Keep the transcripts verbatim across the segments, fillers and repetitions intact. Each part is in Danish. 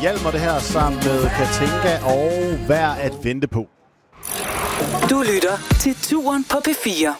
Hjalmar det her sammen med Katinka og Værd at vente på. Du lytter til Turen på P fire.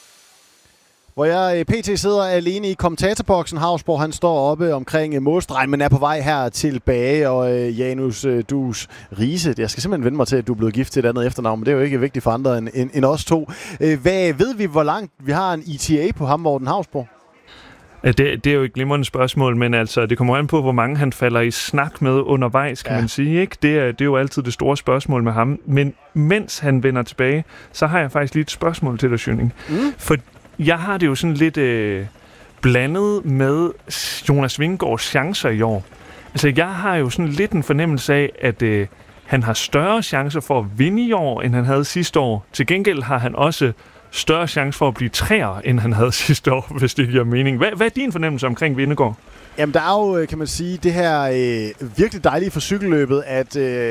Hvor jeg pt. Sidder alene i kommentatorboksen. Hausborg, han står oppe omkring målstregen, men er på vej her tilbage. Og øh, Janus øh, Dus Riise, jeg skal simpelthen vende mig til, at du er blevet gift til et andet efternavn, men det er jo ikke vigtigt for andre end, end, end os to. Øh, hvad ved vi, hvor langt vi har en E T A på ham, Morten Hausborg? Det, det er jo et glimrende spørgsmål, men altså, det kommer an på, hvor mange han falder i snak med undervejs, kan ja. man sige. Ikke? Det, er, det er jo altid det store spørgsmål med ham. Men mens han vender tilbage, så har jeg faktisk lige et spørgsmål til dig, Schønning. Mm. For jeg har det jo sådan lidt øh, blandet med Jonas Vingegaards chancer i år. Altså, jeg har jo sådan lidt en fornemmelse af, at øh, han har større chancer for at vinde i år, end han havde sidste år. Til gengæld har han også større chance for at blive træer, end han havde sidste år, hvis det giver mening. Hvad, hvad er din fornemmelse omkring Vingegaard? Jamen, der er jo, kan man sige, det her øh, virkelig dejlige for cykelløbet, at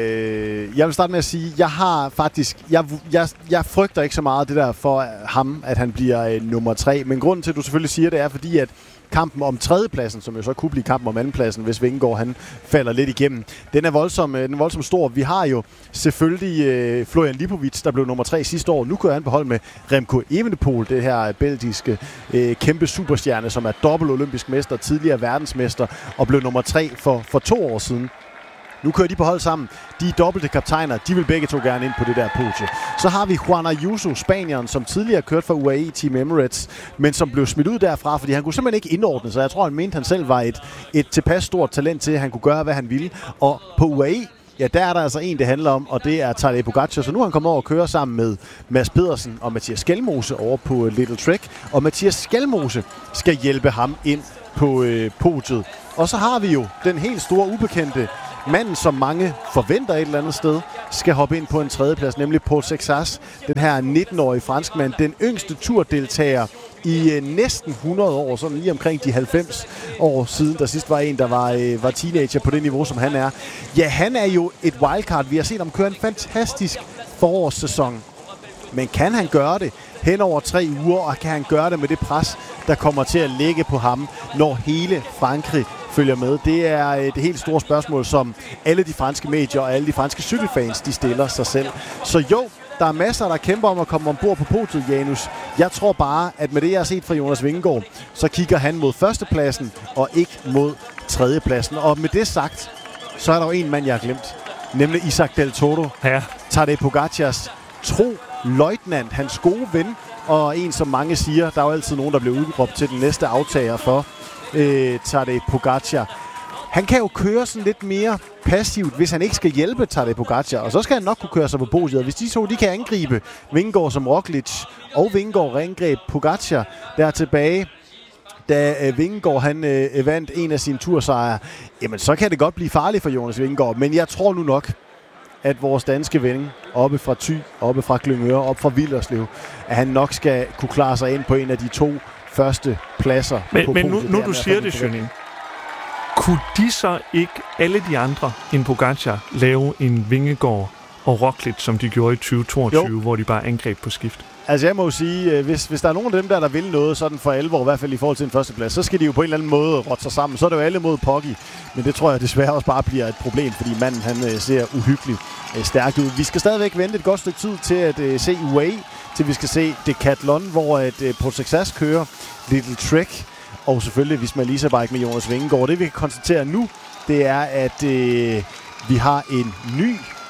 øh, jeg vil starte med at sige, jeg har faktisk, jeg, jeg, jeg frygter ikke så meget det der for ham, at han bliver øh, nummer tre. Men grunden til, at du selvfølgelig siger det, er fordi, at kampen om tredjepladsen, som jo så kunne blive kampen om andenpladsen, hvis Vingegaard han falder lidt igennem, den er voldsom, den er voldsom stor. Vi har jo selvfølgelig øh, Florian Lipovic, der blev nummer tre sidste år. Nu kører han på hold med Remco Evenepoel, det her belgiske øh, kæmpe superstjerne, som er dobbelt olympisk mester, tidligere verdensmester, og blev nummer tre for, for to år siden. Nu kører de på hold sammen. De er dobbelte kaptajner. De vil begge to gerne ind på det der podie. Så har vi Juan Ayuso, spanieren, som tidligere kørt for U A E Team Emirates, men som blev smidt ud derfra, fordi han kunne simpelthen ikke indordne sig. Jeg tror, han mente, han selv var et, et tilpas stort talent til, at han kunne gøre, hvad han ville. Og på U A E, ja, der er der altså en, det handler om, og det er Tadej Pogačar. Så nu er han kommet over og køre sammen med Mads Pedersen og Mathias Skelmose over på Little Trek. Og Mathias Skelmose skal hjælpe ham ind på øh, podiet. Og så har vi jo den helt store ubekendte manden, som mange forventer et eller andet sted, skal hoppe ind på en tredjeplads, nemlig Paul Sexas, den her nitten-årige franskmand, den yngste turdeltager i øh, næsten hundrede år, sådan lige omkring de halvfems år siden, der sidst var en, der var, øh, var teenager på det niveau, som han er. Ja, han er jo et wildcard. Vi har set ham køre en fantastisk forårssæson. Men kan han gøre det hen over tre uger, og kan han gøre det med det pres, der kommer til at ligge på ham, når hele Frankrig følger med? Det er øh, det helt store spørgsmål, som alle de franske medier og alle de franske cykelfans, de stiller sig selv. Så jo, der er masser, der kæmper om at komme ombord på podiet, Janus. Jeg tror bare, at med det, jeg har set fra Jonas Vingegaard, så kigger han mod førstepladsen og ikke mod tredjepladsen. Og med det sagt, så er der jo en mand, jeg har glemt, nemlig Isaac Del Toro. Ja. Tadej Pogacars tro løjtnant, hans gode ven, og en, som mange siger, der er jo altid nogen, der bliver udråbt til den næste aftager for øh, Tadej Pogacar. Han kan jo køre sådan lidt mere passivt, hvis han ikke skal hjælpe Tadej Pogacar, og så skal han nok kunne køre sig på podiet. Hvis de to, de kan angribe Vingegaard som Roglic, og Vingegaard angreb Pogacar der tilbage, da øh, Vingegaard han øh, vandt en af sine tursejre, jamen så kan det godt blive farligt for Jonas Vingegaard, men jeg tror nu nok, at vores danske ven oppe fra Thy, oppe fra Glyngøre, oppe fra Villerslev, at han nok skal kunne klare sig ind på en af de to første pladser. Men, på men nu, nu der, du siger det, Schønning, kunne de så ikke, alle de andre end Pogacar, lave en Vingegaard og Roglic, som de gjorde i tyve toogtyve, jo, hvor de bare angreb på skift? Altså jeg må jo sige, hvis, hvis der er nogen af dem der, der vil noget sådan for alvor, i hvert fald i forhold til en førsteplads, så skal de jo på en eller anden måde rotte sig sammen. Så er det jo alle mod Poggi, men det tror jeg desværre også bare bliver et problem, fordi manden han ser uhyggeligt stærkt ud. Vi skal stadigvæk vente et godt stykke tid til at uh, se U A E, til vi skal se Decathlon, hvor at uh, Paul Sexas kører Little Trek, og selvfølgelig Visma Lease Bike med Jonas Vingegaard. Det vi kan konstatere nu, det er, at uh, vi har en ny,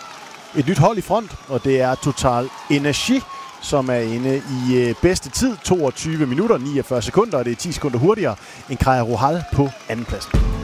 et nyt hold i front, og det er Total Energy, som er inde i øh, bedste tid, toogtyve minutter, niogfyrre sekunder, og det er ti sekunder hurtigere end Kaja Rohal på andenpladsen.